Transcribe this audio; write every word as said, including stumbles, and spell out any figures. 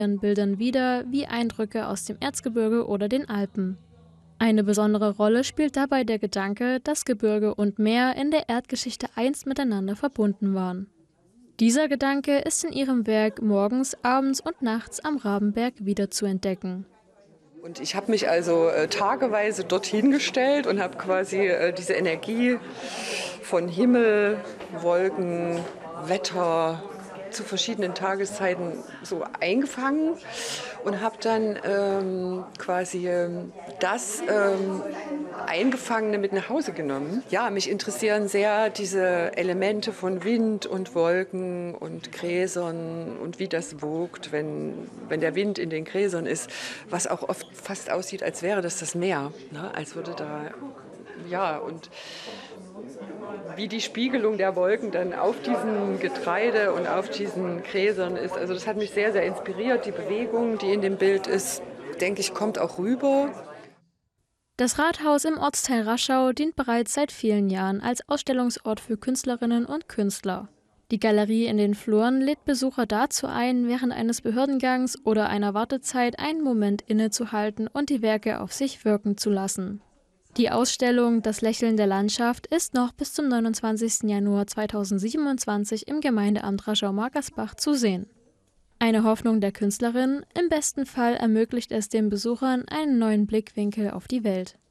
Bildern wieder wie Eindrücke aus dem Erzgebirge oder den Alpen. Eine besondere Rolle spielt dabei der Gedanke, dass Gebirge und Meer in der Erdgeschichte einst miteinander verbunden waren. Dieser Gedanke ist in ihrem Werk morgens, abends und nachts am Rabenberg wiederzuentdecken. Und ich habe mich also äh, tageweise dorthin gestellt und habe quasi äh, diese Energie von Himmel, Wolken, Wetter zu verschiedenen Tageszeiten so eingefangen und habe dann ähm, quasi ähm, das ähm, Eingefangene mit nach Hause genommen. Ja, mich interessieren sehr diese Elemente von Wind und Wolken und Gräsern und wie das wogt, wenn, wenn der Wind in den Gräsern ist, was auch oft fast aussieht, als wäre das das Meer, ne? Als würde da, ja, und wie die Spiegelung der Wolken dann auf diesem Getreide und auf diesen Gräsern ist. Also das hat mich sehr, sehr inspiriert. Die Bewegung, die in dem Bild ist, denke ich, kommt auch rüber. Das Rathaus im Ortsteil Raschau dient bereits seit vielen Jahren als Ausstellungsort für Künstlerinnen und Künstler. Die Galerie in den Fluren lädt Besucher dazu ein, während eines Behördengangs oder einer Wartezeit einen Moment innezuhalten und die Werke auf sich wirken zu lassen. Die Ausstellung »Das Lächeln der Landschaft« ist noch bis zum neunundzwanzigsten Januar zweitausendsiebenundzwanzig im Gemeindeamt Raschau-Markersbach zu sehen. Eine Hoffnung der Künstlerin, im besten Fall ermöglicht es den Besuchern einen neuen Blickwinkel auf die Welt.